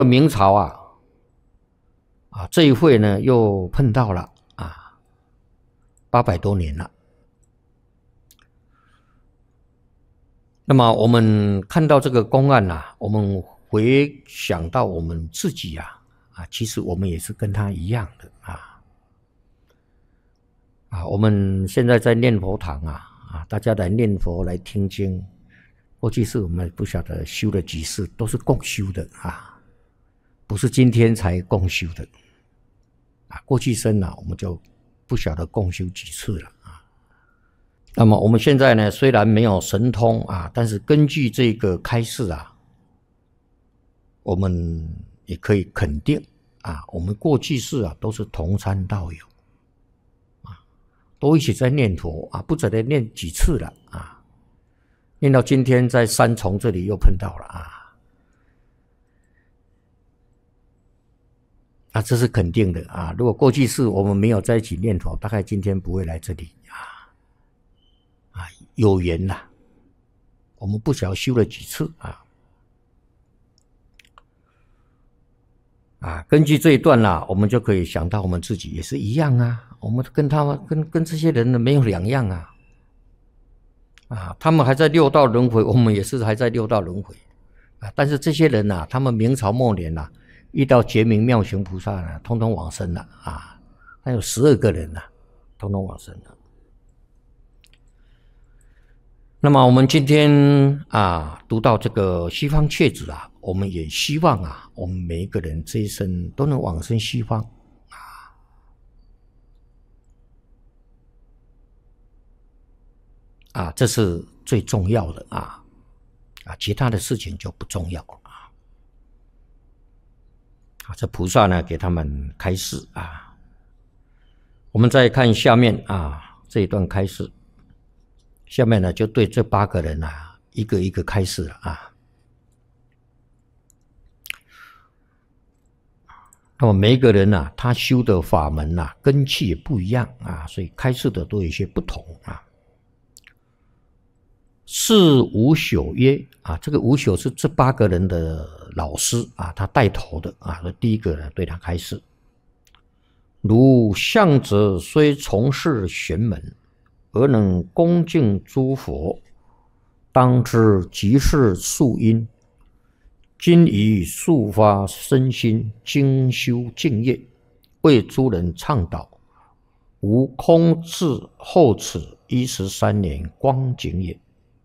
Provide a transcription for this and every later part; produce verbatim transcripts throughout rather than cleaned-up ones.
明朝啊，啊这一会呢又碰到了啊，八百多年了。那么我们看到这个公案啊，我们回想到我们自己啊，啊，其实我们也是跟他一样的啊，啊，我们现在在念佛堂啊，啊，大家来念佛来听经，过去是我们不晓得修了几世，都是共修的啊，不是今天才共修的啊，过去生啊，我们就不晓得共修几次了。那么我们现在呢，虽然没有神通啊，但是根据这个开示啊，我们也可以肯定啊，我们过去世啊都是同参道友啊，都一起在念佛啊，不知道念几次了啊，念到今天在三重这里又碰到了啊，啊，这是肯定的啊。如果过去世我们没有在一起念佛，大概今天不会来这里啊。啊，有缘啦、啊，我们不晓得修了几次啊！啊，根据这一段啦、啊，我们就可以想到我们自己也是一样啊，我们跟他们跟跟这些人呢没有两样啊！啊，他们还在六道轮回，我们也是还在六道轮回啊。但是这些人呐、啊，他们明朝末年呐、啊，遇到觉明妙行菩萨呢，通通往生了啊！还有十二个人呐、啊，通通往生了。那么我们今天啊读到这个西方切子啊，我们也希望啊，我们每一个人这一生都能往生西方啊啊，这是最重要的啊啊，其他的事情就不重要啊。啊，这菩萨呢给他们开示啊，我们再看下面啊这一段开示。下面呢，就对这八个人啊，一个一个开示了啊。那么每一个人啊，他修的法门啊，根器也不一样啊，所以开示的都有一些不同啊。是无朽曰啊，这个无朽是这八个人的老师啊，他带头的啊。第一个呢，对他开示：如相者虽从事玄门，而能恭敬诸佛，当知即是宿因。今以速发身心，精修净业，为诸人倡导，无空至后此一十三年光景也。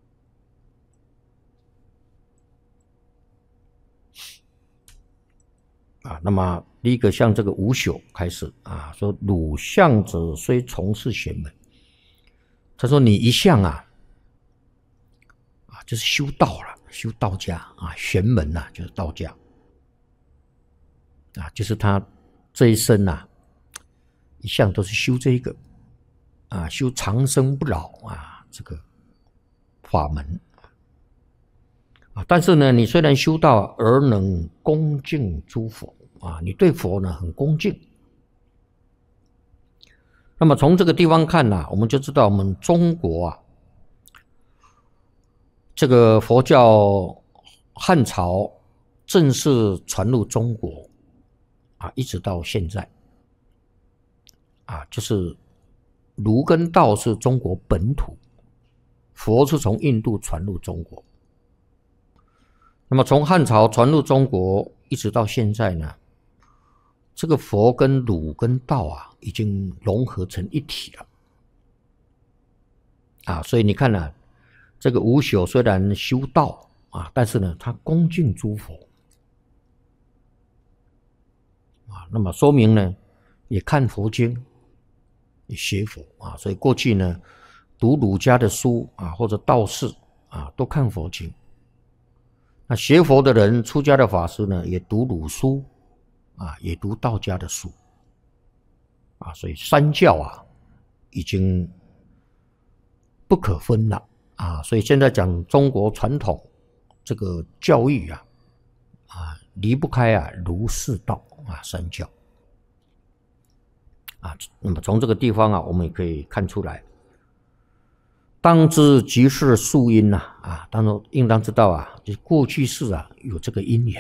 啊，那么第一个像这个无朽开始啊，说汝相者虽从事玄门。他说：“你一向啊，啊，就是修道了，修道家啊，玄门呐、啊，就是道家啊，就是他这一生呐、啊，一向都是修这一个啊，修长生不老啊，这个法门啊。但是呢，你虽然修道，而能恭敬诸佛啊，你对佛呢很恭敬。”那么从这个地方看呢、啊，我们就知道我们中国啊，这个佛教汉朝正式传入中国啊，一直到现在啊，就是儒跟道是中国本土，佛是从印度传入中国。那么从汉朝传入中国一直到现在呢，这个佛跟儒跟道啊，已经融合成一体了啊，所以你看呢、啊，这个无朽虽然修道啊，但是呢，他恭敬诸佛啊，那么说明呢，也看佛经，也学佛啊，所以过去呢，读儒家的书啊，或者道士啊，都看佛经。那学佛的人，出家的法师呢，也读儒书。啊，也读道家的书，啊，所以三教啊，已经不可分了啊。所以现在讲中国传统这个教育啊，啊，离不开啊儒释道啊三教啊。那么从这个地方啊，我们也可以看出来，当知即是宿因呐啊，当然应当知道啊，就是过去世啊有这个因缘。